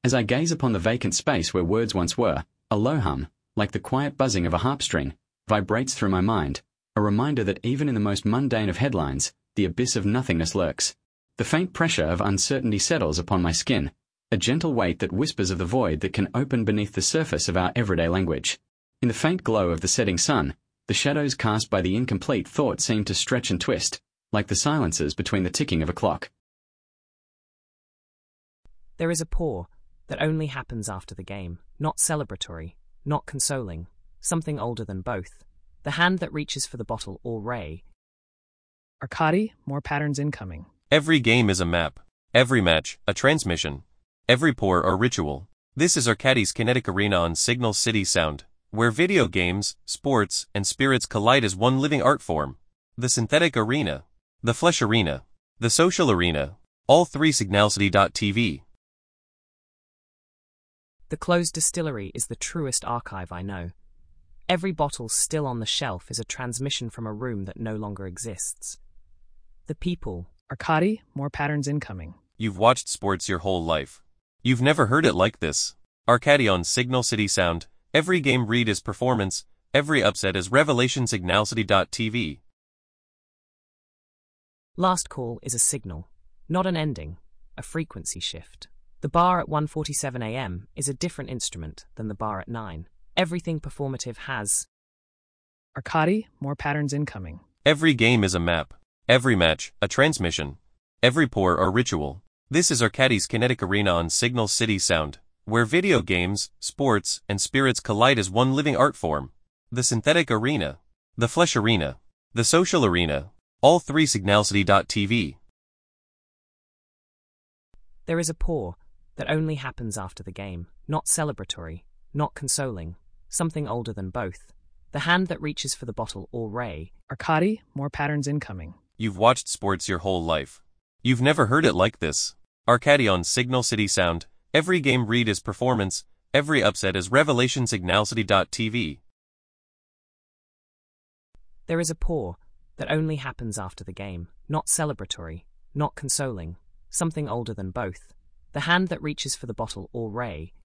As I gaze upon the vacant space where words once were, a low hum, like the quiet buzzing of a harp string, vibrates through my mind, a reminder that even in the most mundane of headlines, the abyss of nothingness lurks. The faint pressure of uncertainty settles upon my skin, a gentle weight that whispers of the void that can open beneath the surface of our everyday language. In the faint glow of the setting sun, the shadows cast by the incomplete thought seem to stretch and twist, like the silences between the ticking of a clock. There is a pour that only happens after the game, not celebratory, not consoling, something older than both. The hand that reaches for the bottle or ray. Arcadi, more patterns incoming. Every game is a map. Every match, a transmission. Every pour or ritual. This is Arcadi's kinetic arena on Signal City Sound, where video games, sports, and spirits collide as one living art form. The synthetic arena, the flesh arena, the social arena, all three signalcity.tv. The closed distillery is the truest archive I know. Every bottle still on the shelf is a transmission from a room that no longer exists. The people. Arcadi, more patterns incoming. You've watched sports your whole life. You've never heard it like this. Arcadi on Signal City Sound. Every game read is performance. Every upset is revelation. Signalcity.tv. Last call is a signal, not an ending, a frequency shift. The bar at 1:47 a.m. is a different instrument than the bar at 9. Everything performative has. Arcadi, more patterns incoming. Every game is a map. Every match, a transmission. Every pour or ritual. This is Arcadi's kinetic arena on Signal City Sound, where video games, sports, and spirits collide as one living art form. The synthetic arena, the flesh arena, the social arena, all three signalcity.tv. There is a pour that only happens after the game, not celebratory, not consoling, something older than both. The hand that reaches for the bottle or ray. Arcadi, more patterns incoming. You've watched sports your whole life. You've never heard it like this. Arcadi on Signal City Sound. Every game read is performance. Every upset is revelation. Signalcity.tv. There is a pour that only happens after the game, not celebratory, not consoling, something older than both. The hand that reaches for the bottle or ray.